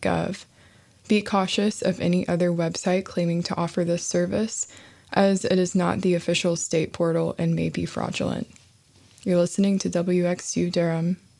www.census.gov. Be cautious of any other website claiming to offer this service, as it is not the official state portal and may be fraudulent. You're listening to WXU Durham.